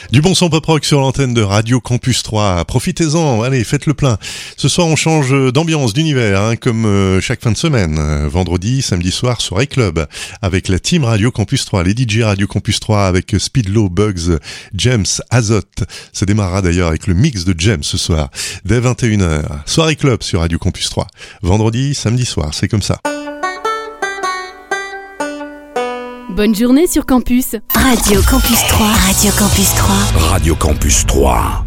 Du bon son pop-rock sur l'antenne de Radio Campus 3. Profitez-en, allez, faites le plein. Ce soir, on change d'ambiance, d'univers, comme chaque fin de semaine. Vendredi, samedi soir, soirée club, avec la team Radio Campus 3, les DJ Radio Campus 3, avec Speedlow, Bugs, James, Azote. Ça démarrera d'ailleurs avec le mix de James ce soir, dès 21h. Soirée club sur Radio Campus 3. Vendredi, samedi soir, c'est comme ça. Bonne journée sur Campus. Radio Campus 3. Radio Campus 3. Radio Campus 3.